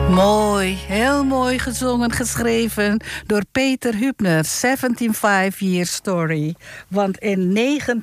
Mooi, heel mooi gezongen, geschreven door Peter Hübner, 17-5-year story. Want in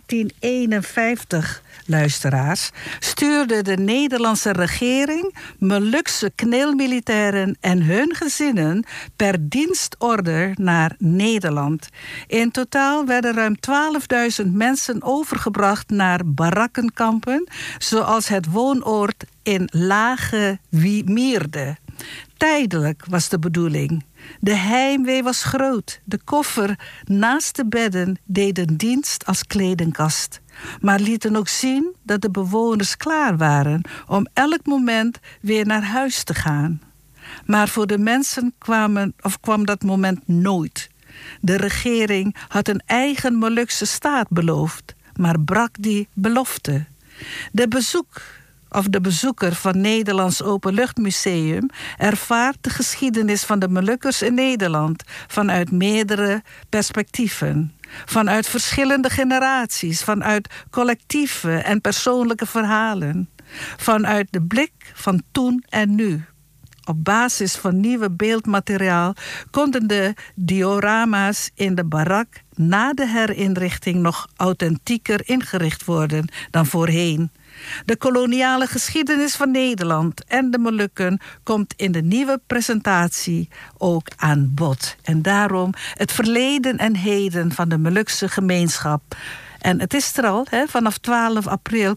1951, luisteraars, stuurde de Nederlandse regering Molukse knelmilitairen en hun gezinnen per dienstorder naar Nederland. In totaal werden ruim 12.000 mensen overgebracht naar barakkenkampen, zoals het woonoord in Lage Mierde. Tijdelijk was de bedoeling. De heimwee was groot. De koffer naast de bedden deden dienst als kledingkast. Maar lieten ook zien dat de bewoners klaar waren om elk moment weer naar huis te gaan. Maar voor de mensen kwam dat moment nooit. De regering had een eigen Molukse staat beloofd, maar brak die belofte. De bezoeker van Nederlands Openluchtmuseum ervaart de geschiedenis van de Molukkers in Nederland vanuit meerdere perspectieven. Vanuit verschillende generaties, vanuit collectieve en persoonlijke verhalen. Vanuit de blik van toen en nu. Op basis van nieuwe beeldmateriaal konden de diorama's in de barak na de herinrichting nog authentieker ingericht worden dan voorheen. De koloniale geschiedenis van Nederland en de Molukken komt in de nieuwe presentatie ook aan bod. En daarom het verleden en heden van de Molukse gemeenschap. En het is er al, vanaf 12 april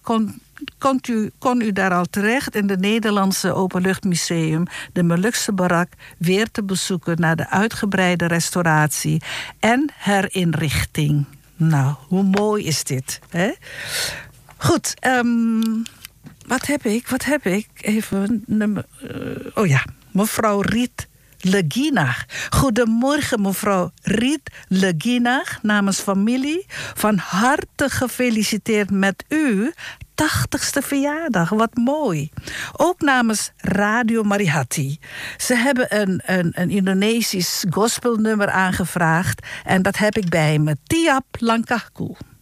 kon u daar al terecht in het Nederlandse Openluchtmuseum de Molukse barak weer te bezoeken na de uitgebreide restauratie en herinrichting. Nou, hoe mooi is dit, hè? Goed, wat heb ik? Even oh ja, mevrouw Riet Leginach. Goedemorgen, mevrouw Riet Leginach, namens familie. Van harte gefeliciteerd met uw 80ste verjaardag. Wat mooi. Ook namens Radio Marihati. Ze hebben een Indonesisch gospelnummer aangevraagd en dat heb ik bij me. Tiap Langkahku.